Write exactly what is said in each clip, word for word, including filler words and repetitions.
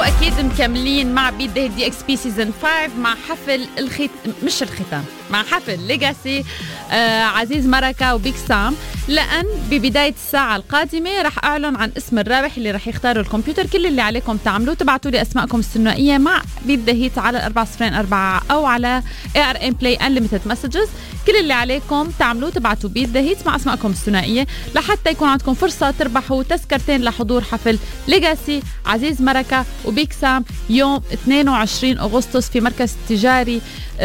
واكيد مكملين مع بيت ذا دي اكس بي سيزون خمسة مع حفل الخيط مش الختام مع حفل ليجاسي آه عزيز مركة وبيك سام، لأن ببداية الساعة القادمة رح أعلن عن اسم الرابح اللي رح يختاروا الكمبيوتر. كل اللي عليكم تعملوه تبعتوا لي أسماءكم الثنائية مع بيت ذا هيت على أربعة صفر أربعة أو على إيه آر إم Play Unlimited Messages. كل اللي عليكم تعملوه تبعتوا بيت ذا هيت مع أسماءكم الثنائية لحتى يكون عندكم فرصة تربحوا تذكرتين لحضور حفل ليجاسي عزيز مركة وبيك سام يوم اثنين وعشرين أغسطس في مركز تجاري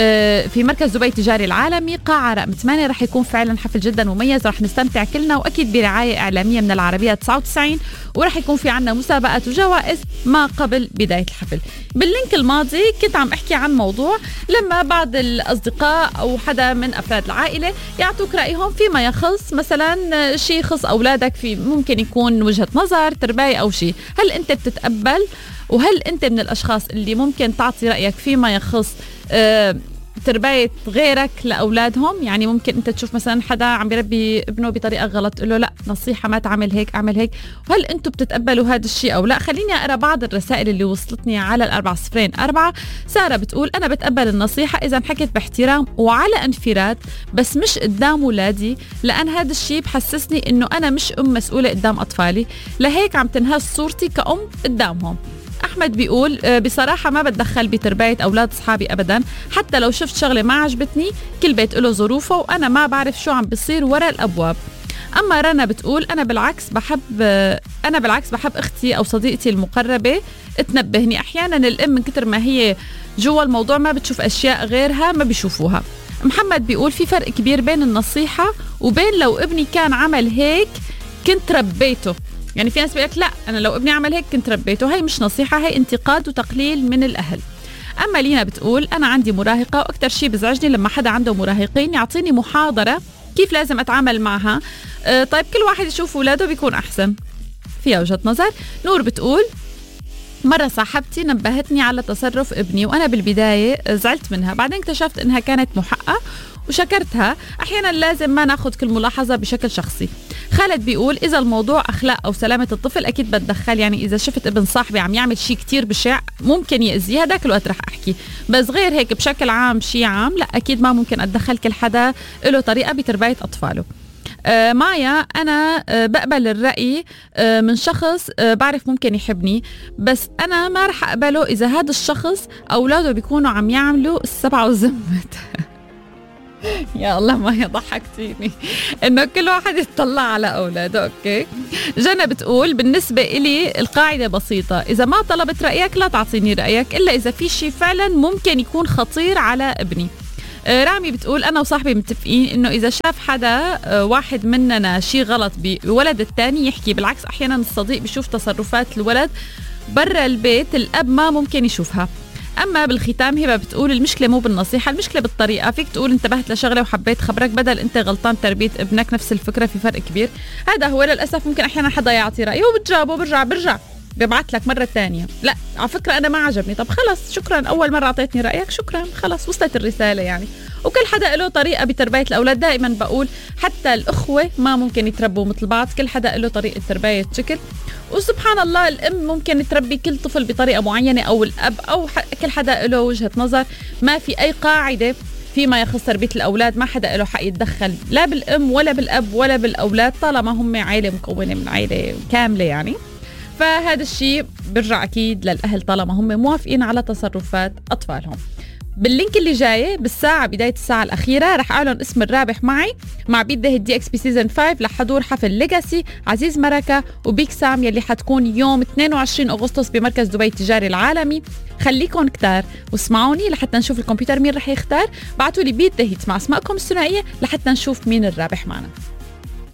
في مركز دبي التجاري العالمي قاعة رقم ثمانية. رح يكون فعلا حفل جدا مميز، رح نستمتع كلنا وأكيد برعاية إعلامية من العربية تسعة وتسعين، ورح يكون في عنا مسابقات وجوائز ما قبل بداية الحفل. باللينك الماضي كنت عم أحكي عن موضوع لما بعض الأصدقاء أو حدا من أفراد العائلة يعطوك رأيهم فيما يخص مثلا شيء يخص أولادك، في ممكن يكون وجهة نظر تربية أو شيء. هل أنت بتتقبل؟ وهل أنت من الأشخاص اللي ممكن تعطي رأيك فيما يخص أه تربية غيرك لأولادهم؟ يعني ممكن أنت تشوف مثلا حدا عم يربي ابنه بطريقة غلط تقول له لا نصيحة ما تعمل هيك اعمل هيك. وهل أنتم بتتقبلوا هذا الشيء أو لا؟ خليني أقرأ بعض الرسائل اللي وصلتني على الأربعة صفرين أربعة. سارة بتقول أنا بتقبل النصيحة إذا انحكت باحترام وعلى انفراد، بس مش قدام ولادي، لأن هذا الشيء بحسسني إنه أنا مش أم مسؤولة قدام أطفالي، لهيك عم تنهز صورتي كأم قدامهم. أحمد بيقول بصراحة ما بتدخل بتربية أولاد أصحابي أبدا، حتى لو شفت شغلة ما عجبتني كل بيت له ظروفه وأنا ما بعرف شو عم بيصير وراء الأبواب. أما رنا بتقول أنا بالعكس بحب أنا بالعكس بحب أختي أو صديقتي المقربة تنبهني. أحيانا الأم من كتر ما هي جوا الموضوع ما بتشوف أشياء غيرها ما بيشوفوها. محمد بيقول في فرق كبير بين النصيحة وبين لو ابني كان عمل هيك كنت ربيته. يعني في ناس بيقولك لا أنا لو ابني عمل هيك كنت ربيته، هاي مش نصيحة، هاي انتقاد وتقليل من الأهل. أما لينا بتقول أنا عندي مراهقة وأكتر شيء بزعجني لما حدا عنده مراهقين يعطيني محاضرة كيف لازم أتعامل معها. أه طيب كل واحد يشوف ولاده بيكون أحسن، فيها وجهة نظر. نور بتقول مرة صاحبتي نبهتني على تصرف ابني وأنا بالبداية زعلت منها، بعدين اكتشفت إنها كانت محقة وشكرتها. أحيانا لازم ما ناخد كل ملاحظة بشكل شخصي. خالد بيقول إذا الموضوع أخلاق أو سلامة الطفل أكيد بتدخل، يعني إذا شفت ابن صاحبي عم يعمل شيء كتير بشع ممكن يأذيه، هداك الوقت رح أحكي، بس غير هيك بشكل عام شيء عام لا أكيد ما ممكن أتدخل. كل حدا له طريقة بتربية أطفاله. آه مايا أنا آه بقبل الرأي آه من شخص آه بعرف ممكن يحبني، بس أنا ما رح أقبله إذا هذا الشخص أولاده بيكونوا عم يعملوا السبعة وزمت. يا الله ما يضحكتيني إنه كل واحد يتطلع على أولاده. أوكي. جنى بتقول بالنسبة إلي القاعدة بسيطة، إذا ما طلبت رأيك لا تعطيني رأيك إلا إذا في شيء فعلا ممكن يكون خطير على ابني. رامي بتقول أنا وصاحبي متفقين إنه إذا شاف حدا واحد مننا شيء غلط بولد التاني يحكي. بالعكس أحيانا الصديق بيشوف تصرفات الولد برا البيت الأب ما ممكن يشوفها. أما بالختام هبة بتقول المشكلة مو بالنصيحة، المشكلة بالطريقة. فيك تقول انتبهت لشغلة وحبيت خبرك بدل انت غلطان تربية ابنك، نفس الفكرة، في فرق كبير. هذا هو للأسف ممكن أحيانا حدا يعطي رأيه وبتجاوبه برجع برجع ببعت لك مرة تانية لا على فكرة أنا ما عجبني. طب خلص شكرا أول مرة أعطيتني رأيك، شكرا خلص وصلت الرسالة. يعني وكل حدا له طريقة بتربية الأولاد. دائما بقول حتى الأخوة ما ممكن يتربوا مثل بعض، كل حدا له طريقة تربية شكل. وسبحان الله الأم ممكن تربي كل طفل بطريقة معينة أو الأب أو كل حدا له وجهة نظر. ما في أي قاعدة فيما يخص تربية الأولاد، ما حدا له حق يتدخل لا بالأم ولا بالأب ولا بالأولاد طالما هم عائلة مكونة من عائلة كاملة. يعني فهذا الشيء برجع أكيد للأهل طالما هم موافقين على تصرفات أطفالهم. باللينك اللي جاي بالساعة بداية الساعة الأخيرة رح أعلن اسم الرابح معي مع بيت ذا دي اكس بي سيزون خمسة لحضور حفل ليجاسي عزيز مركة وبيك سام يلي حتكون يوم اثنين وعشرين أغسطس بمركز دبي التجاري العالمي. خليكم كتار واسمعوني لحتى نشوف الكمبيوتر مين رح يختار. بعتوا لي بيت ذا هيت مع اسماءكم الثنائية لحتى نشوف مين الرابح معنا.